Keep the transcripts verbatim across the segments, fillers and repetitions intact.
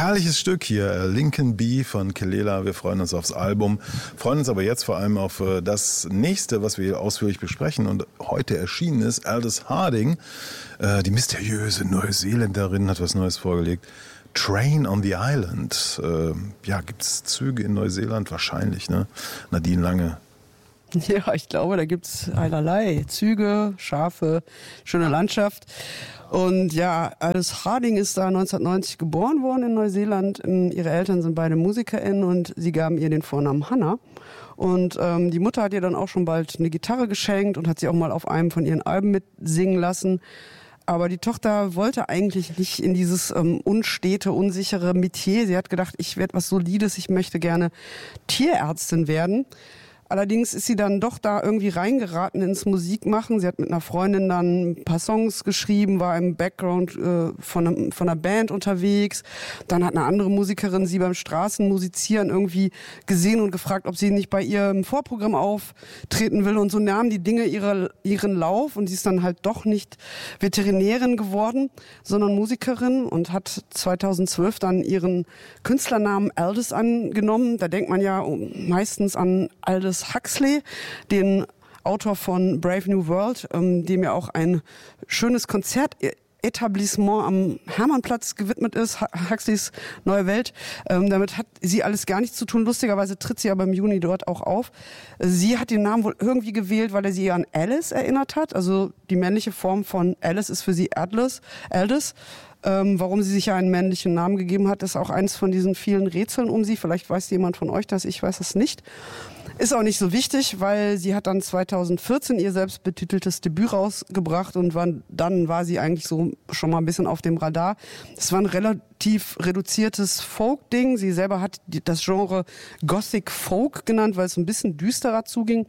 Herrliches Stück hier, Lincoln Bee von Kelela. Wir freuen uns aufs Album, freuen uns aber jetzt vor allem auf das nächste, was wir hier ausführlich besprechen und heute erschienen ist. Aldous Harding, die mysteriöse Neuseeländerin, hat was Neues vorgelegt. Train on the Island. Ja, gibt es Züge in Neuseeland? Wahrscheinlich, ne? Nadine Lange. Ja, ich glaube, da gibt es allerlei. Züge, Schafe, schöne Landschaft. Und ja, Aldous Harding ist da neunzehnhundertneunzig geboren worden in Neuseeland. Ihre Eltern sind beide MusikerInnen und sie gaben ihr den Vornamen Hannah. Und ähm, die Mutter hat ihr dann auch schon bald eine Gitarre geschenkt und hat sie auch mal auf einem von ihren Alben mitsingen lassen. Aber die Tochter wollte eigentlich nicht in dieses ähm, unstete, unsichere Metier. Sie hat gedacht, ich werde was Solides, ich möchte gerne Tierärztin werden. Allerdings ist sie dann doch da irgendwie reingeraten ins Musikmachen. Sie hat mit einer Freundin dann ein paar Songs geschrieben, war im Background äh, von, einem, von einer Band unterwegs. Dann hat eine andere Musikerin sie beim Straßenmusizieren irgendwie gesehen und gefragt, ob sie nicht bei ihr im Vorprogramm auftreten will. Und so nahmen die Dinge ihre, ihren Lauf und sie ist dann halt doch nicht Veterinärin geworden, sondern Musikerin und hat zweitausendzwölf dann ihren Künstlernamen Aldous angenommen. Da denkt man ja meistens an Aldous Huxley, den Autor von Brave New World, ähm, dem ja auch ein schönes Konzertetablissement am Hermannplatz gewidmet ist, Huxleys Neue Welt. Ähm, damit hat sie alles gar nichts zu tun. Lustigerweise tritt sie aber im Juni dort auch auf. Sie hat den Namen wohl irgendwie gewählt, weil er sie an Alice erinnert hat. Also die männliche Form von Alice ist für sie Atlas, Aldous. Ähm, warum sie sich ja einen männlichen Namen gegeben hat, ist auch eins von diesen vielen Rätseln um sie. Vielleicht weiß jemand von euch das, ich weiß es nicht. Ist auch nicht so wichtig, weil sie hat dann zweitausendvierzehn ihr selbst betiteltes Debüt rausgebracht und war, dann war sie eigentlich so schon mal ein bisschen auf dem Radar. Es war ein relativ reduziertes Folk-Ding. Sie selber hat das Genre Gothic Folk genannt, weil es ein bisschen düsterer zuging.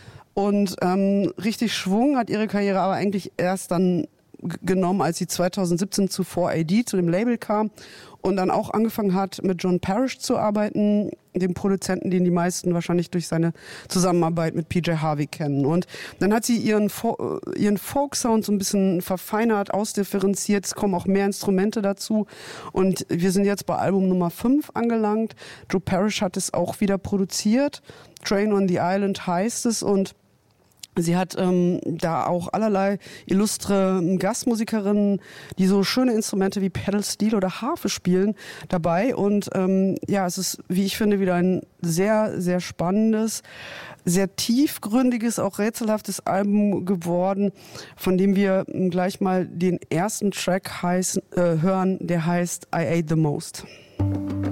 Und ähm, richtig Schwung hat ihre Karriere aber eigentlich erst dann genommen, als sie zweitausendsiebzehn zu four A D, zu dem Label kam und dann auch angefangen hat, mit John Parrish zu arbeiten, dem Produzenten, den die meisten wahrscheinlich durch seine Zusammenarbeit mit P J Harvey kennen. Und dann hat sie ihren, Fo- ihren Folk-Sound so ein bisschen verfeinert, ausdifferenziert. Es kommen auch mehr Instrumente dazu. Und wir sind jetzt bei Album Nummer fünf angelangt. Joe Parrish hat es auch wieder produziert. Train on the Island heißt es und sie hat ähm, da auch allerlei illustre Gastmusikerinnen, die so schöne Instrumente wie Pedal Steel oder Harfe spielen, dabei. Und ähm, ja, es ist, wie ich finde, wieder ein sehr, sehr spannendes, sehr tiefgründiges, auch rätselhaftes Album geworden, von dem wir gleich mal den ersten Track heißen, äh, hören, der heißt I Ate the Most.